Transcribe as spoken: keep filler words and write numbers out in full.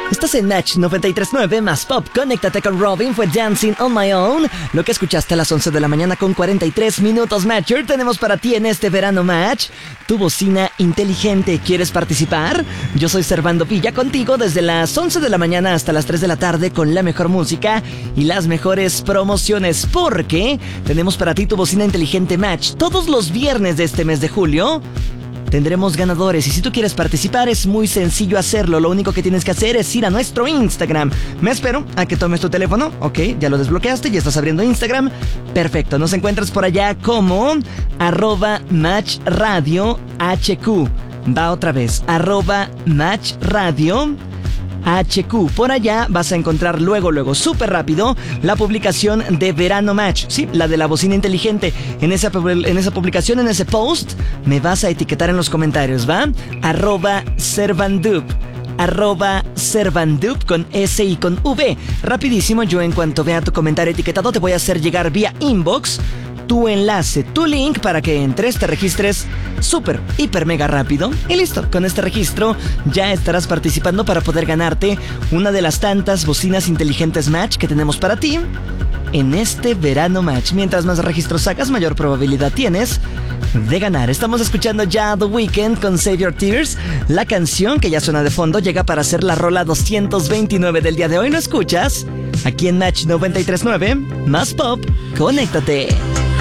Estás en Match noventa y tres punto nueve más Pop. Conéctate con Robin, fue Dancing on My Own. Lo que escuchaste a las once de la mañana con cuarenta y tres minutos, Matcher. Tenemos para ti en este verano Match tu bocina inteligente. ¿Quieres participar? Yo soy Servando Villa contigo desde las once de la mañana hasta las tres de la tarde con la mejor música y las mejores promociones, porque tenemos para ti tu bocina inteligente Match todos los viernes de este mes de julio. Tendremos ganadores y si tú quieres participar es muy sencillo hacerlo. Lo único que tienes que hacer es ir a nuestro Instagram. Me espero a que tomes tu teléfono. Ok, ya lo desbloqueaste, ya estás abriendo Instagram. Perfecto, nos encuentras por allá como arroba Match Radio H Q. Va otra vez, arroba Match Radio H Q. Por allá vas a encontrar luego, luego, súper rápido, la publicación de Verano Match. Sí, la de la bocina inteligente. En esa, en esa publicación, en ese post, me vas a etiquetar en los comentarios, ¿va? Arroba Servandup. Arroba Servandup con S y con V. Rapidísimo, yo en cuanto vea tu comentario etiquetado te voy a hacer llegar vía inbox tu enlace, tu link para que entres, te registres súper, hiper, mega rápido. Y listo, con este registro ya estarás participando para poder ganarte una de las tantas bocinas inteligentes Match que tenemos para ti en este verano Match. Mientras más registros sacas, mayor probabilidad tienes de ganar. Estamos escuchando ya The Weeknd con Save Your Tears. La canción que ya suena de fondo llega para ser la rola doscientos veintinueve del día de hoy. ¿Lo escuchas? Aquí en Match noventa y tres punto nueve, más Pop, conéctate.